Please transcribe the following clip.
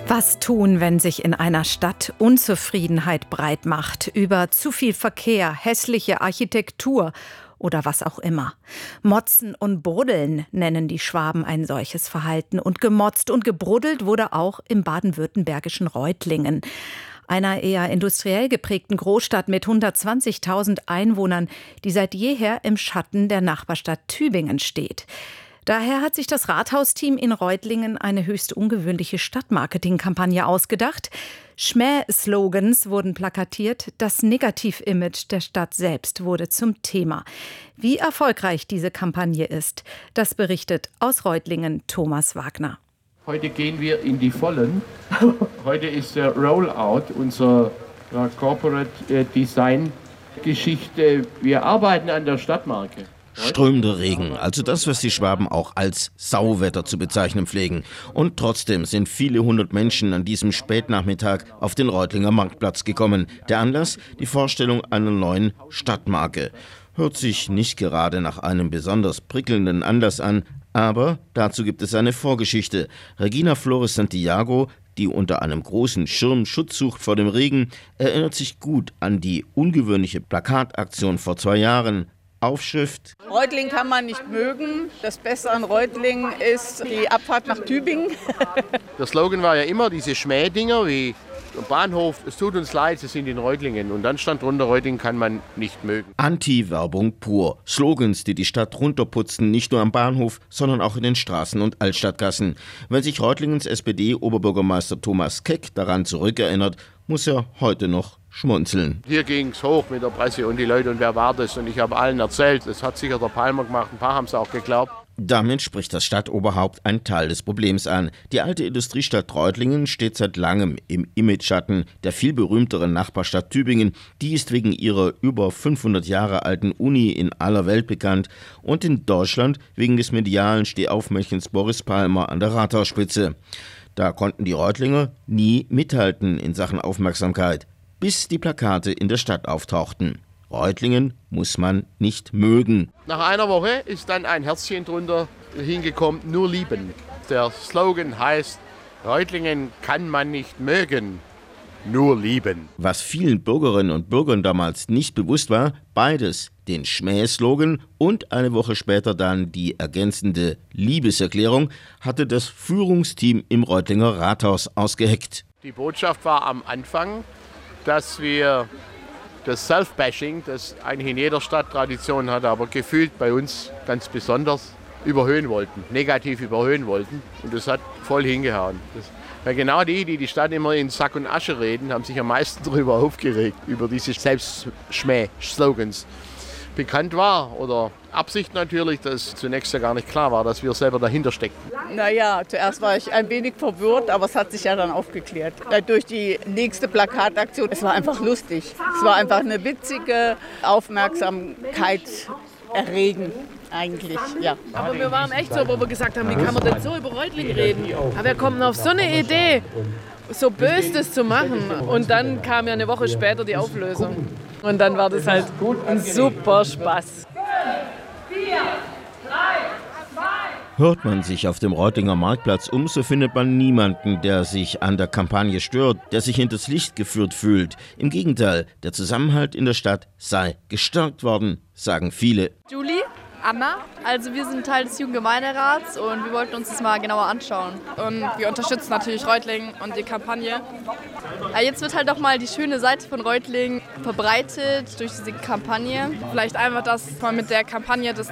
Was tun, wenn sich in einer Stadt Unzufriedenheit breit macht über zu viel Verkehr, hässliche Architektur oder was auch immer? Motzen und Bruddeln nennen die Schwaben ein solches Verhalten. Und gemotzt und gebruddelt wurde auch im baden-württembergischen Reutlingen, einer eher industriell geprägten Großstadt mit 120.000 Einwohnern, die seit jeher im Schatten der Nachbarstadt Tübingen steht. Daher hat sich das Rathausteam in Reutlingen eine höchst ungewöhnliche Stadtmarketingkampagne ausgedacht. Schmäh-Slogans wurden plakatiert, das Negativ-Image der Stadt selbst wurde zum Thema. Wie erfolgreich diese Kampagne ist, das berichtet aus Reutlingen Thomas Wagner. Heute gehen wir in die Vollen. Heute ist der Rollout unserer Corporate Design Geschichte. Wir arbeiten an der Stadtmarke. Strömender Regen, also das, was die Schwaben auch als Sauwetter zu bezeichnen pflegen. Und trotzdem sind viele hundert Menschen an diesem Spätnachmittag auf den Reutlinger Marktplatz gekommen. Der Anlass? Die Vorstellung einer neuen Stadtmarke. Hört sich nicht gerade nach einem besonders prickelnden Anlass an, aber dazu gibt es eine Vorgeschichte. Regina Flores Santiago, die unter einem großen Schirm Schutz sucht vor dem Regen, erinnert sich gut an die ungewöhnliche Plakataktion vor 2 Jahren. Aufschrift: Reutlingen kann man nicht mögen. Das Beste an Reutlingen ist die Abfahrt nach Tübingen. Der Slogan war ja immer diese Schmähdinger wie Bahnhof, es tut uns leid, Sie sind in Reutlingen. Und dann stand drunter, Reutlingen kann man nicht mögen. Anti-Werbung pur. Slogans, die die Stadt runterputzen, nicht nur am Bahnhof, sondern auch in den Straßen und Altstadtgassen. Wenn sich Reutlingens SPD-Oberbürgermeister Thomas Keck daran zurückerinnert, muss er heute noch schmunzeln. Hier ging es hoch mit der Presse und die Leute und wer war das? Und ich habe allen erzählt, das hat sicher der Palmer gemacht, ein paar haben es auch geglaubt. Damit spricht das Stadtoberhaupt einen Teil des Problems an. Die alte Industriestadt Reutlingen steht seit langem im Imageschatten der viel berühmteren Nachbarstadt Tübingen. Die ist wegen ihrer über 500 Jahre alten Uni in aller Welt bekannt und in Deutschland wegen des medialen Stehaufmännchens Boris Palmer an der Rathausspitze. Da konnten die Reutlinger nie mithalten in Sachen Aufmerksamkeit, bis die Plakate in der Stadt auftauchten. Reutlingen muss man nicht mögen. Nach einer Woche ist dann ein Herzchen drunter hingekommen, nur lieben. Der Slogan heißt, Reutlingen kann man nicht mögen, nur lieben. Was vielen Bürgerinnen und Bürgern damals nicht bewusst war, beides, den Schmäh-Slogan und eine Woche später dann die ergänzende Liebeserklärung, hatte das Führungsteam im Reutlinger Rathaus ausgeheckt. Die Botschaft war am Anfang, dass wir das Self-Bashing, das eigentlich in jeder Stadt Tradition hat, aber gefühlt bei uns ganz besonders überhöhen wollten, negativ überhöhen wollten. Und das hat voll hingehauen. Weil genau die Stadt immer in Sack und Asche reden, haben sich am meisten darüber aufgeregt, über diese Selbstschmäh-Slogans. Bekannt war, oder Absicht natürlich, dass zunächst ja gar nicht klar war, dass wir selber dahinter steckten. Naja, zuerst war ich ein wenig verwirrt, aber es hat sich ja dann aufgeklärt. Durch die nächste Plakataktion, es war einfach lustig. Es war einfach eine witzige Aufmerksamkeit erregen. Eigentlich, ja. Aber wir waren echt so, wo wir gesagt haben, wie kann man denn so über Reutlingen reden? Aber wer kommt denn auf so eine Idee, so böse das zu machen? Und dann kam ja eine Woche später die Auflösung. Und dann war das halt ein super Spaß. 4, 3, 2. Hört man sich auf dem Reutlinger Marktplatz um, so findet man niemanden, der sich an der Kampagne stört, der sich hinters Licht geführt fühlt. Im Gegenteil, der Zusammenhalt in der Stadt sei gestärkt worden, sagen viele. Julie? Anna. Also wir sind Teil des Jugendgemeinderats und wir wollten uns das mal genauer anschauen. Und wir unterstützen natürlich Reutlingen und die Kampagne. Jetzt wird halt auch mal die schöne Seite von Reutlingen verbreitet durch diese Kampagne. Vielleicht einfach, dass man mit der Kampagne das